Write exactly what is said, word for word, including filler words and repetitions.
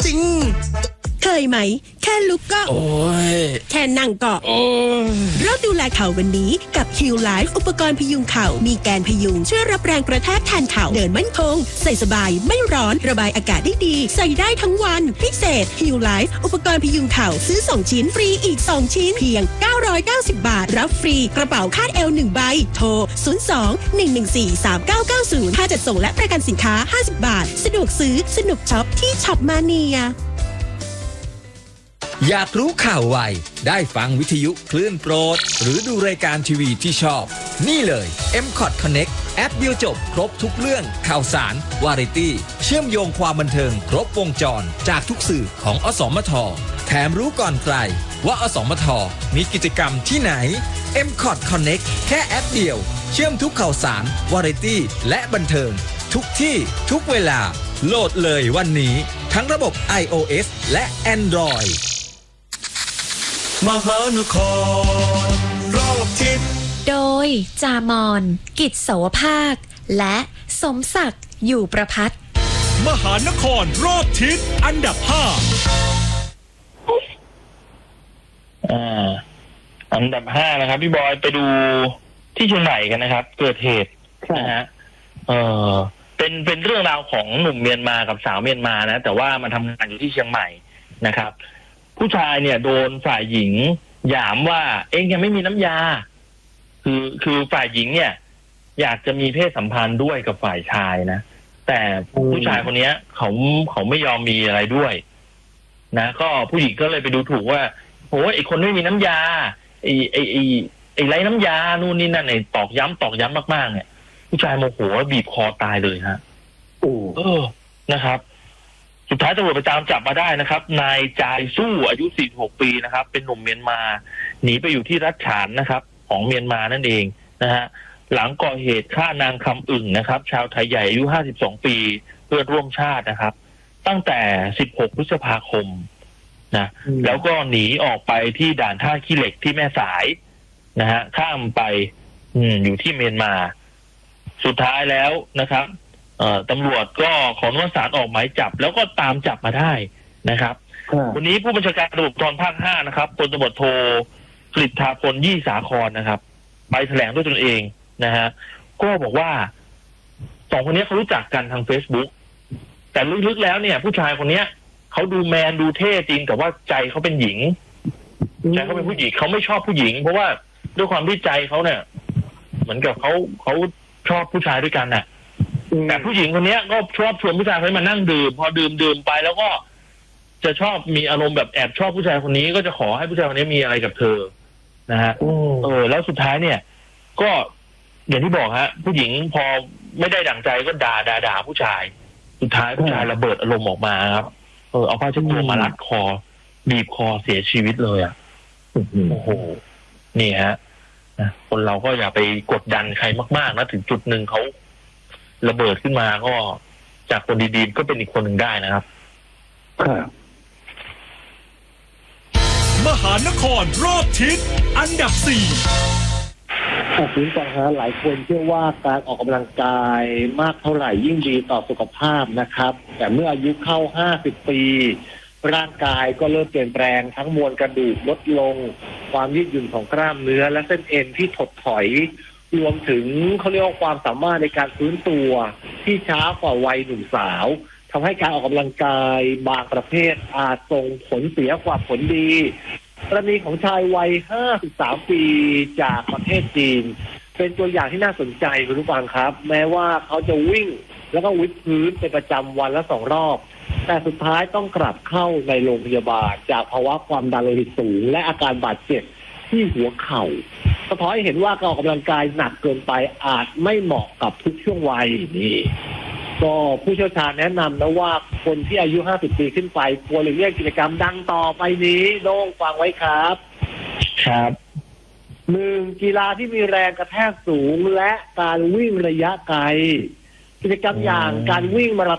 ริงๆเคยไหมแค่ลุกก็โอ้ยแค่นั่งก็โอ้ยเริ่มดูแลเข่าวันนี้กับ Heal Life อุปกรณ์พยุงเข่ามีแกนพยุงช่วยรับแรงกระแทกแทนเข่าเดินมั่นคงใส่สบายไม่ร้อนระบายอากาศได้ดีใส่ได้ทั้งวันพิเศษ Heal Life อุปกรณ์พยุงเข่าซื้อสองชิ้นฟรีอีกสองชิ้นเพียงเก้าร้อยเก้าสิบบาทรับฟรีกระเป๋าคาดเอวหนึ่งใบโทรศูนย์ สอง หนึ่ง หนึ่ง สี่ สาม เก้า เก้า ศูนย์ค่าจัดส่งและประกันสินค้าห้าสิบบาทสะดวกซื้อสนุกช็อปที่ช็อปมาเนียอยากรู้ข่าวไวได้ฟังวิทยุคลื่นโปรดหรือดูรายการทีวีที่ชอบนี่เลย เอ็ม คอท Connect แอปเดียวจบครบทุกเรื่องข่าวสารวาไรตี้เชื่อมโยงความบันเทิงครบวงจรจากทุกสื่อของอสมทแถมรู้ก่อนใครว่าอสมทมีกิจกรรมที่ไหน เอ็ม คอท Connect แค่แอปเดียวเชื่อมทุกข่าวสารวาไรตี้และบันเทิงทุกที่ทุกเวลาโหลดเลยวันนี้ทั้งระบบ iOS และ Android มหานครรอบทิศโดยจามอนกิจเสาวภาคและสมศักดิ์อยู่ประพัฒน์มหานครรอบทิศอันดับห้าอ่าอันดับห้านะครับพี่บอยไปดูที่เชียงใหม่กันนะครับเกิดเหตุนะฮะเออเป็นเป็นเรื่องราวของหนุ่มเมียนมากับสาวเมียนมานะแต่ว่ามันทำงานอยู่ที่เชียงใหม่นะครับผู้ชายเนี่ยโดนฝ่ายหญิงหยามว่าเองยังไม่มีน้ำยาคือคือฝ่ายหญิงเนี่ยอยากจะมีเพศสัมพันธ์ด้วยกับฝ่ายชายนะแต่ผู้ชายคนนี้เขาเขาไม่ยอมมีอะไรด้วยนะก็ผู้หญิงก็เลยไปดูถูกว่าโอ้ยไอคนไม่มีน้ำยาไอไอไอไอไรน้ำยานู่นนี่นั่นไอตอกย้ำตอกย้ำมากๆเนี่ยผู้ชายโมโหบีบคอตายเลยฮะโอ้เออนะครับสุดท้ายตำรวจไปตามจับมาได้นะครับนายจายสู้อายุสี่สิบหกปีนะครับเป็นหนุ่มเมียนมาหนีไปอยู่ที่รัฐฉานนะครับของเมียนมานั่นเองนะฮะหลังก่อเหตุฆ่านางคำอึ่งนะครับชาวไทยใหญ่อายุห้าสิบสองปีเพื่อร่วมชาตินะครับตั้งแต่สิบหกพฤษภาคมนะแล้วก็หนีออกไปที่ด่านท่าขี้เหล็กที่แม่สายนะฮะข้ามไปอืมอยู่ที่เมียนมาสุดท้ายแล้วนะครับเอ่อตำรวจก็ขออนุมัติศาลออกหมายจับแล้วก็ตามจับมาได้นะครับวันนี้ผู้บัญชาการตำรวจภูธรภาคห้านะครับพลตำรวจโทกฤษฎาพลยี่สาครนะครับไปแถลงด้วยตนเองนะฮะก็บอกว่าสองคนนี้เขารู้จักกันทาง Facebook แต่ลึกๆแล้วเนี่ยผู้ชายคนนี้เขาดูแมนดูเท่จริงแต่ว่าใจเขาเป็นหญิงใจเขาเป็นผู้หญิงเขาไม่ชอบผู้หญิงเพราะว่าด้วยความที่ใจเขาเนี่ยเหมือนกับเขาเขาชอบผู้ชายด้วยกันน่ะแต่ผู้หญิงคนนี้ก็ชอบชวนผู้ชายคนนี้มานั่งดื่มพอดื่มดื่มไปแล้วก็จะชอบมีอารมณ์แบบแอบชอบผู้ชายคนนี้ก็จะขอให้ผู้ชายคนนี้มีอะไรกับเธอนะฮะเออแล้วสุดท้ายเนี่ยก็อย่างที่บอกฮะผู้หญิงพอไม่ได้ดั่งใจก็ด่าด่าด่าผู้ชายสุดท้ายผู้ชายระเบิดอารมณ์ออกมาครับเออเอาผ้าเช็ดตัวมารัดคอบีบคอเสียชีวิตเลยอ่ะโอ้โหนี่ฮะนะคนเราก็อย่าไปกดดันใครมากๆนะถึงจุดหนึ่งเขาระเบิดขึ้นมาก็จากคนดีๆก็เป็นอีกคนหนึ่งได้นะครับมหานครรอบทิศอันดับสี่ขอบคุณครับฮะหลายคนเชื่อว่าการออกกำลังกายมากเท่าไหร่ยิ่งดีต่อสุขภาพนะครับแต่เมื่ออายุเข้าห้าสิบปีร่างกายก็เริ่มเปลี่ยนแปลงทั้งมวลกระดูกลดลงความยืดหยุ่นของกล้ามเนื้อและเส้นเอ็นที่ถดถอยรวมถึงเขาเรียกว่าความสามารถในการฟื้นตัวที่ช้ากว่าวัยหนุ่มสาวทำให้การออกกำลังกายบางประเภทอาจส่งผลเสียกว่าผลดีกรณีของชายวัยห้าสิบสามปีจากประเทศจีนเป็นตัวอย่างที่น่าสนใจคุณผู้ฟังครับแม้ว่าเขาจะวิ่งแล้วก็วิดพื้นเป็นประจำวันละสองรอบแต่สุดท้ายต้องกลับเข้าในโรงพยาบาลจากภาวะความดันโลหิตสูงและอาการบาดเจ็บที่หัวเข่าสะท้อนให้เห็นว่าการออกกำลังกายหนักเกินไปอาจไม่เหมาะกับทุกช่วงวัยนี่ก็ผู้เชี่ยวชาญแนะนำนะว่าคนที่อายุห้าสิบปีขึ้นไปควรหลีกเลี่ยงกิจกรรมดังต่อไปนี้โด่งฟังไว้ครับครับหนึ่งกีฬาที่มีแรงกระแทกสูงและการวิ่งระยะไกลกิจกรรมอย่างการวิ่งมารา